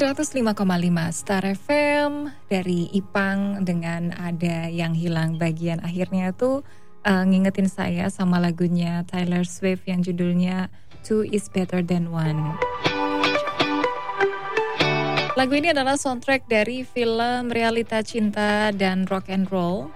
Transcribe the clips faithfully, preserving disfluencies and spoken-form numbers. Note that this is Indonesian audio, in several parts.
seratus lima koma lima Star F M dari Ipang dengan Ada Yang Hilang. Bagian akhirnya tuh uh, ngingetin saya sama lagunya Taylor Swift yang judulnya Two is Better Than One. Lagu ini adalah soundtrack dari film Realita Cinta dan Rock and Roll.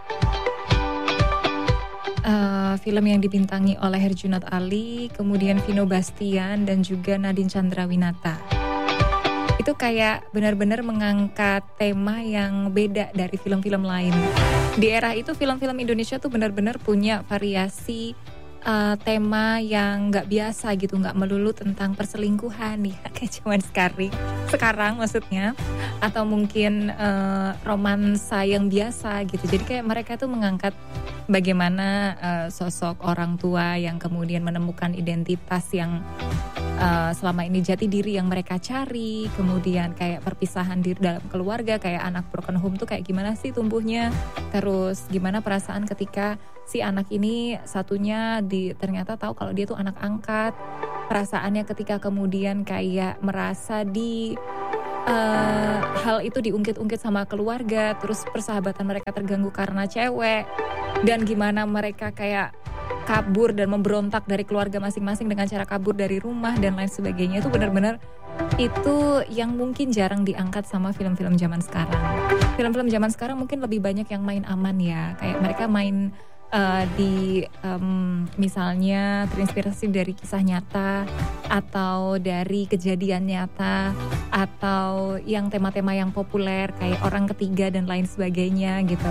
Uh, film yang dibintangi oleh Herjunot Ali, kemudian Vino Bastian dan juga Nadine Chandrawinata. Itu kayak benar-benar mengangkat tema yang beda dari film-film lain. Di era itu film-film Indonesia tuh benar-benar punya variasi uh, tema yang nggak biasa gitu, nggak melulu tentang perselingkuhan nih kayak zaman sekarang, sekarang maksudnya, atau mungkin uh, romansa yang biasa gitu. Jadi kayak mereka tuh mengangkat bagaimana uh, sosok orang tua yang kemudian menemukan identitas yang Uh, selama ini jati diri yang mereka cari, kemudian kayak perpisahan di dalam keluarga, kayak anak broken home tuh kayak gimana sih tumbuhnya, terus gimana perasaan ketika si anak ini satunya di ternyata tahu kalau dia tuh anak angkat, perasaannya ketika kemudian kayak merasa di uh, hal itu diungkit-ungkit sama keluarga, terus persahabatan mereka terganggu karena cewek, dan gimana mereka kayak kabur dan memberontak dari keluarga masing-masing dengan cara kabur dari rumah dan lain sebagainya. Itu benar-benar itu yang mungkin jarang diangkat sama film-film zaman sekarang. Film-film zaman sekarang mungkin lebih banyak yang main aman ya, kayak mereka main uh, di um, misalnya terinspirasi dari kisah nyata atau dari kejadian nyata atau yang tema-tema yang populer kayak Orang Ketiga dan lain sebagainya gitu.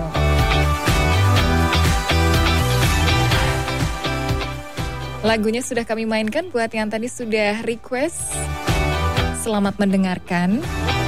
Lagunya sudah kami mainkan buat yang tadi sudah request. Selamat mendengarkan.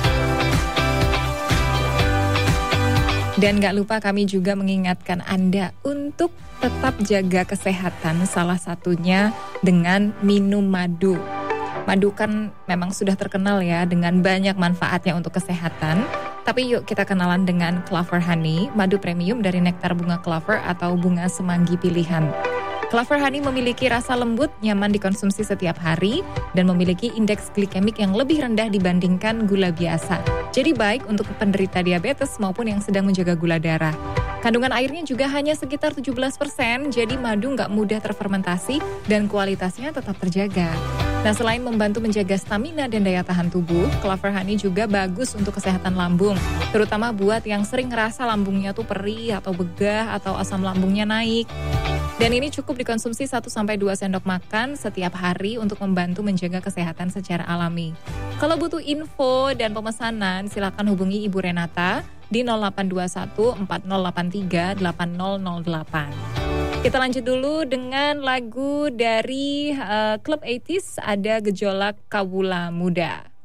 Dan gak lupa kami juga mengingatkan Anda untuk tetap jaga kesehatan, salah satunya dengan minum madu. Madu kan memang sudah terkenal ya dengan banyak manfaatnya untuk kesehatan. Tapi yuk kita kenalan dengan Clover Honey, madu premium dari nektar bunga clover atau bunga semanggi pilihan. Clover Honey memiliki rasa lembut, nyaman dikonsumsi setiap hari, dan memiliki indeks glikemik yang lebih rendah dibandingkan gula biasa. Jadi baik untuk penderita diabetes maupun yang sedang menjaga gula darah. Kandungan airnya juga hanya sekitar tujuh belas persen, jadi madu nggak mudah terfermentasi dan kualitasnya tetap terjaga. Nah, selain membantu menjaga stamina dan daya tahan tubuh, Clover Honey juga bagus untuk kesehatan lambung, terutama buat yang sering ngerasa lambungnya tuh perih atau begah atau asam lambungnya naik. Dan ini cukup dikonsumsi satu sampai dua sendok makan setiap hari untuk membantu menjaga kesehatan secara alami. Kalau butuh info dan pemesanan, silakan hubungi Ibu Renata di nol delapan dua satu empat nol delapan tiga delapan nol nol delapan. Kita lanjut dulu dengan lagu dari uh, Club delapan puluhan, ada Gejolak Kawula Muda.